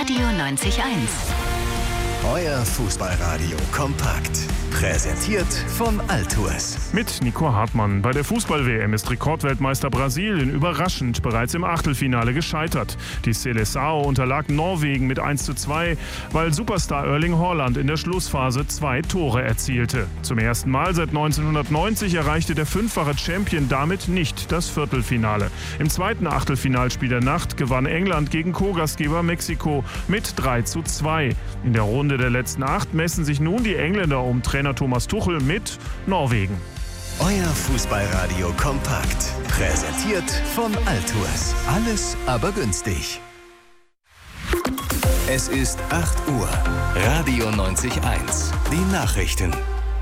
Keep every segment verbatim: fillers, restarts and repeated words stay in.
Radio neunzig Komma eins. Euer Fußballradio kompakt. Präsentiert von Altours. Mit Nico Hartmann. Bei der Fußball-W M ist Rekordweltmeister Brasilien überraschend bereits im Achtelfinale gescheitert. Die Seleção unterlag Norwegen mit eins zu zwei, weil Superstar Erling Haaland in der Schlussphase zwei Tore erzielte. Zum ersten Mal seit neunzehnhundertneunzig erreichte der fünffache Champion damit nicht das Viertelfinale. Im zweiten Achtelfinalspiel der Nacht gewann England gegen Co-Gastgeber Mexiko mit drei zu zwei. In der Runde der letzten acht messen sich nun die Engländer um Trainer Thomas Tuchel mit Norwegen. Euer Fußballradio kompakt. Präsentiert von Altours. Alles aber günstig. Es ist acht Uhr. Radio neunzig Komma eins. Die Nachrichten.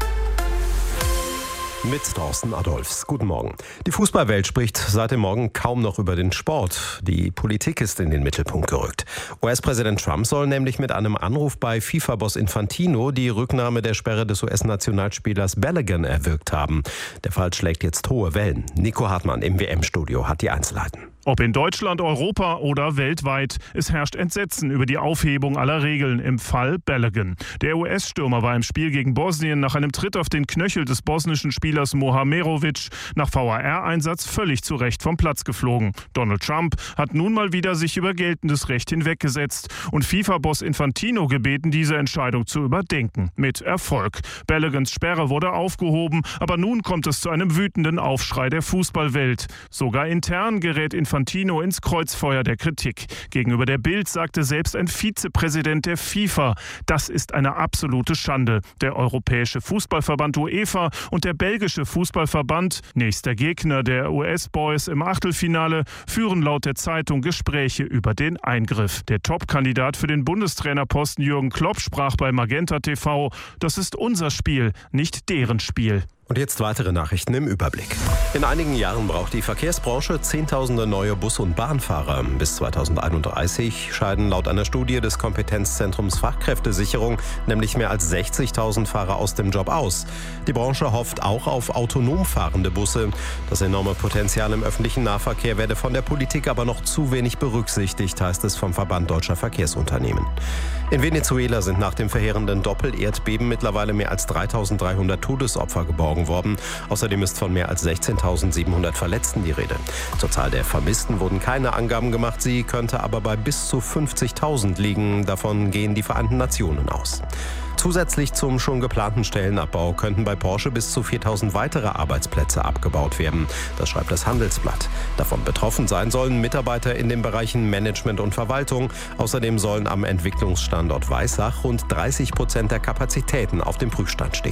Mit Thorsten Adolphs. Guten Morgen. Die Fußballwelt spricht seit dem Morgen kaum noch über den Sport. Die Politik ist in den Mittelpunkt gerückt. U S-Präsident Trump soll nämlich mit einem Anruf bei FIFA-Boss Infantino die Rücknahme der Sperre des U S-Nationalspielers Balogun erwirkt haben. Der Fall schlägt jetzt hohe Wellen. Nico Hartmann im W M-Studio hat die Einzelheiten. Ob in Deutschland, Europa oder weltweit, es herrscht Entsetzen über die Aufhebung aller Regeln im Fall Balogun. Der U S-Stürmer war im Spiel gegen Bosnien nach einem Tritt auf den Knöchel des bosnischen Spielers Mohamerovic nach V A R-Einsatz völlig zu Recht vom Platz geflogen. Donald Trump hat nun mal wieder sich über geltendes Recht hinweggesetzt und FIFA-Boss Infantino gebeten, diese Entscheidung zu überdenken. Mit Erfolg. Baloguns Sperre wurde aufgehoben, aber nun kommt es zu einem wütenden Aufschrei der Fußballwelt. Sogar intern gerät Infantino Infantino ins Kreuzfeuer der Kritik. Gegenüber der Bild sagte selbst ein Vizepräsident der FIFA, das ist eine absolute Schande. Der Europäische Fußballverband UEFA und der belgische Fußballverband, nächster Gegner der U S-Boys im Achtelfinale, führen laut der Zeitung Gespräche über den Eingriff. Der Top-Kandidat für den Bundestrainerposten Jürgen Klopp sprach bei Magenta T V, das ist unser Spiel, nicht deren Spiel. Und jetzt weitere Nachrichten im Überblick. In einigen Jahren braucht die Verkehrsbranche Zehntausende neue Bus- und Bahnfahrer. Bis zweitausendeinunddreißig scheiden laut einer Studie des Kompetenzzentrums Fachkräftesicherung nämlich mehr als sechzigtausend Fahrer aus dem Job aus. Die Branche hofft auch auf autonom fahrende Busse. Das enorme Potenzial im öffentlichen Nahverkehr werde von der Politik aber noch zu wenig berücksichtigt, heißt es vom Verband Deutscher Verkehrsunternehmen. In Venezuela sind nach dem verheerenden Doppel-Erdbeben mittlerweile mehr als dreitausenddreihundert Todesopfer geborgen worden. Außerdem ist von mehr als sechzehntausendsiebenhundert Verletzten die Rede. Zur Zahl der Vermissten wurden keine Angaben gemacht. Sie könnte aber bei bis zu fünfzigtausend liegen. Davon gehen die Vereinten Nationen aus. Zusätzlich zum schon geplanten Stellenabbau könnten bei Porsche bis zu viertausend weitere Arbeitsplätze abgebaut werden. Das schreibt das Handelsblatt. Davon betroffen sein sollen Mitarbeiter in den Bereichen Management und Verwaltung. Außerdem sollen am Entwicklungsstandort Weissach rund dreißig Prozent der Kapazitäten auf dem Prüfstand stehen.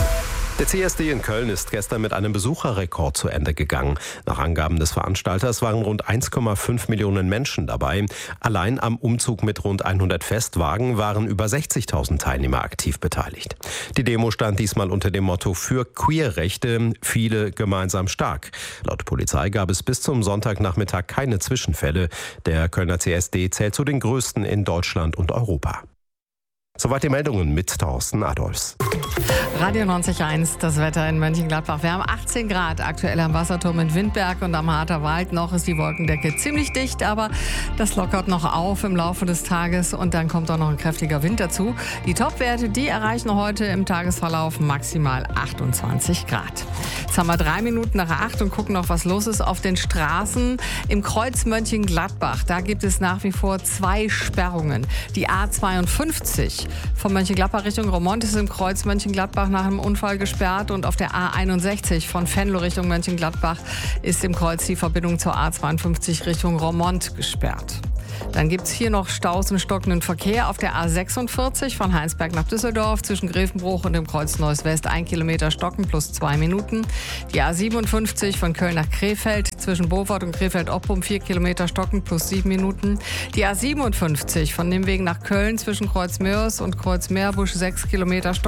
Der C S D in Köln ist gestern mit einem Besucherrekord zu Ende gegangen. Nach Angaben des Veranstalters waren rund eins Komma fünf Millionen Menschen dabei. Allein am Umzug mit rund hundert Festwagen waren über sechzigtausend Teilnehmer aktiv beteiligt. Die Demo stand diesmal unter dem Motto für Queerrechte, viele gemeinsam stark. Laut Polizei gab es bis zum Sonntagnachmittag keine Zwischenfälle. Der Kölner C S D zählt zu den größten in Deutschland und Europa. Soweit die Meldungen mit Thorsten Adolphs. Radio neunzig Komma eins, das Wetter in Mönchengladbach. Wir haben achtzehn Grad aktuell am Wasserturm in Windberg und am Harter Wald. Noch ist die Wolkendecke ziemlich dicht, aber das lockert noch auf im Laufe des Tages und dann kommt auch noch ein kräftiger Wind dazu. Die Topwerte, die erreichen heute im Tagesverlauf maximal achtundzwanzig Grad. Jetzt haben wir drei Minuten nach acht und gucken noch, was los ist auf den Straßen im Kreuz Mönchengladbach. Da gibt es nach wie vor zwei Sperrungen. Die A zweiundfünfzig von Mönchengladbach Richtung Roermond ist im Kreuz Mönchengladbach nach einem Unfall gesperrt und auf der A einundsechzig von Venlo Richtung Mönchengladbach ist im Kreuz die Verbindung zur A zweiundfünfzig Richtung Roermond gesperrt. Dann gibt es hier noch Staus und stockenden Verkehr auf der A sechsundvierzig von Heinsberg nach Düsseldorf zwischen Grevenbruch und dem Kreuz Neuss West. Ein Kilometer stocken plus zwei Minuten. Die A siebenundfünfzig von Köln nach Krefeld zwischen Beaufort und Krefeld-Oppum. Vier Kilometer stocken plus sieben Minuten. Die A siebenundfünfzig von Nimwegen nach Köln zwischen Kreuz Mörs und Kreuz Meerbusch. Sechs Kilometer stocken.